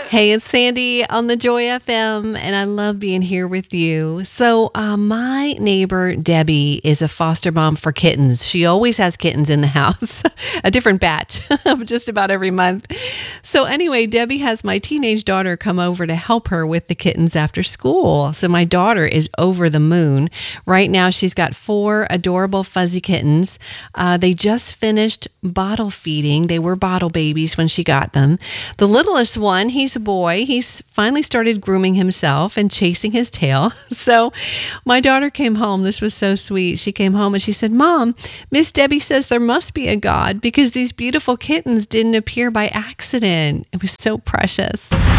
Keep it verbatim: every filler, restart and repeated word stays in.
Hey, it's Sandy on the Joy F M, and I love being here with you. So, uh, my neighbor Debbie is a foster mom for kittens. She always has kittens in the house, a different batch just about every month. So, anyway, Debbie has my teenage daughter come over to help her with the kittens after school. So, my daughter is over the moon. Right now, she's got four adorable fuzzy kittens. Uh, they just finished bottle feeding. They were bottle babies when she got them. The littlest one, he's a boy. He's finally started grooming himself and chasing his tail. So my daughter came home. This was so sweet. She came home and she said, "Mom, Miss Debbie says there must be a God because these beautiful kittens didn't appear by accident." It was so precious.